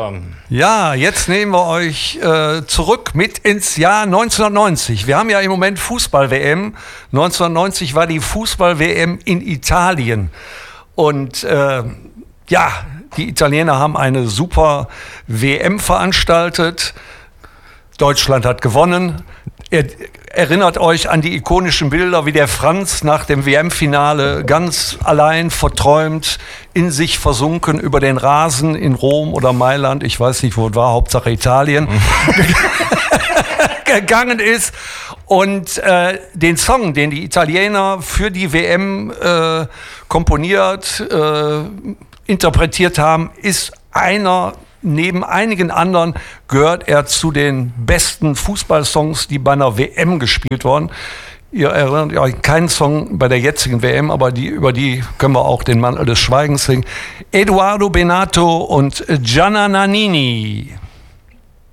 wieder. Ja, jetzt nehmen wir euch zurück mit ins Jahr 1990. Wir haben ja im Moment Fußball-WM. 1990 war die Fußball-WM in Italien. Und die Italiener haben eine super WM veranstaltet. Deutschland hat gewonnen. Erinnert euch an die ikonischen Bilder, wie der Franz nach dem WM-Finale ganz allein, verträumt, in sich versunken über den Rasen in Rom oder Mailand, ich weiß nicht, wo es war, Hauptsache Italien, gegangen ist. Und den Song, den die Italiener für die WM komponiert, interpretiert haben, ist neben einigen anderen gehört er zu den besten Fußballsongs, die bei einer WM gespielt wurden. Ihr erinnert euch keinen Song bei der jetzigen WM, aber über die können wir auch den Mantel des Schweigens singen. Edoardo Bennato und Gianna Nannini.